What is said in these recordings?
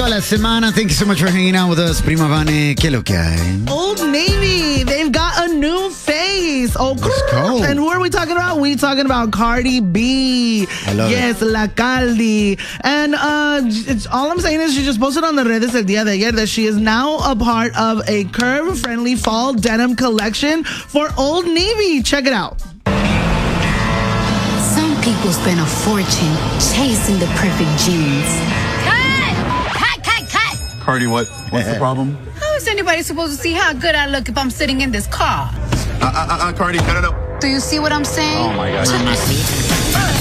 la semana. Thank you so much for hanging out with us, Prima Vane. ¿Qué lo que hay? Old Navy, they've got a new face. Oh, Let's go. And who are we talking about? We talking about Cardi B. I love it. La Caldi. And all I'm saying is she just posted on the redes el día de ayer that she is now a part of a curve-friendly fall denim collection for Old Navy. Check it out. Some people spend a fortune chasing the perfect jeans. Cut! Cardi, what's the problem? How is anybody supposed to see how good I look if I'm sitting in this car? Cardi, no. Do you see what I'm saying? Oh, my God.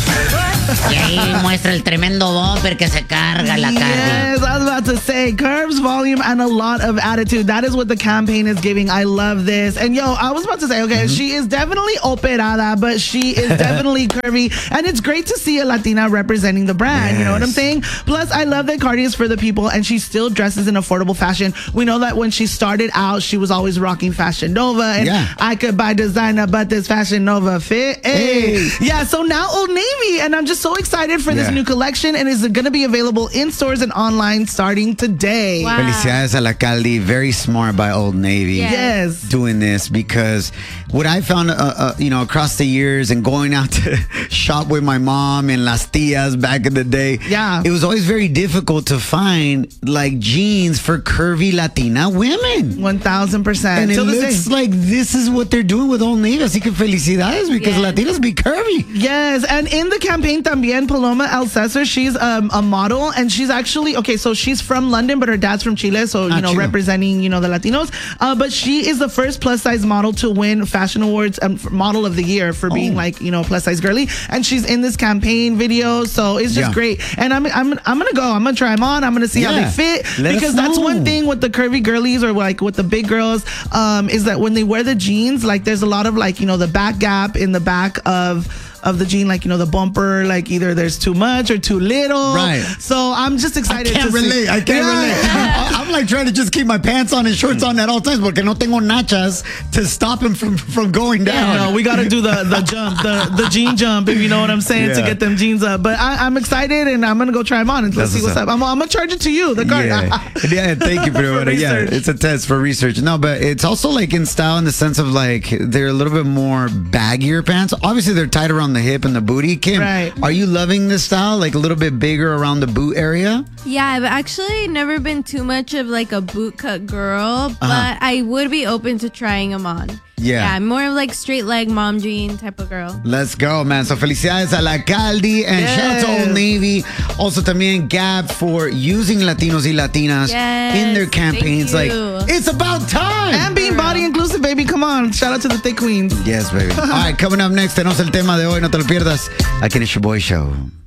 Y ahí muestra el tremendo bumper que se carga la Cardi. Yes, I was about to say, curves, volume, and a lot of attitude. That is what the campaign is giving. I love this. And I was about to say, okay, she is definitely operada, but she is definitely curvy. And it's great to see a Latina representing the brand. Yes. You know what I'm saying? Plus, I love that Cardi is for the people, and she still dresses in affordable fashion. We know that when she started out, she was always rocking Fashion Nova. And I could buy designer, but this Fashion Nova fit. Hey. Yeah, so now Old Navy. And I'm just so excited for this new collection, and is going to be available in stores and online starting today. Wow. Felicidades a la Caldi. Very smart by Old Navy. Yes. Doing this, because what I found, across the years and going out to shop with my mom and las tias back in the day, it was always very difficult to find like jeans for curvy Latina women. 1,000%. And it looks like this is what they're doing with Old Navy. Así que felicidades, because Latinas be curvy. Yes, and in the campaign también, Paloma Alcesar, she's a model, and she's actually, so she's from London, but her dad's from Chile, so, representing, the Latinos. But she is the first plus-size model to win Fashion Awards Model of the Year for being plus-size girly. And she's in this campaign video, so it's just great. And I'm gonna go. I'm gonna try them on. I'm gonna see how they fit. Because that's one thing with the curvy girlies, or like with the big girls, is that when they wear the jeans, like there's a lot of the back gap in the back of the jean, the bumper, either there's too much or too little. Right. So I'm just excited I can't relate. I'm like trying to just keep my pants on and shorts on at all times, porque no tengo nachas to stop him from going down. No, we got to do the jump, the jean jump, if you know what I'm saying, to get them jeans up. But I'm excited, and I'm going to go try them on and let's see what's up. I'm going to charge it to you, the card. Thank you, Prima. It's a test for research. No, but it's also in style, in the sense of they're a little bit more baggier pants. Obviously, they're tight around the hip and the booty. Kim, are you loving this style? A little bit bigger around the boot area? Yeah, I've actually never been too much of a boot cut girl, but I would be open to trying them on. Yeah, I'm more of straight leg mom jean type of girl. Let's go, man. So felicidades a la Caldi, and shout out to Old Navy. Also también Gap for using Latinos y Latinas in their campaigns. It's about time. And being body inclusive, baby. Come on. Shout out to the thick queens. Yes, baby. All right, coming up next, tenemos el tema de hoy. No te lo pierdas. Aquí en el Your Boy Show.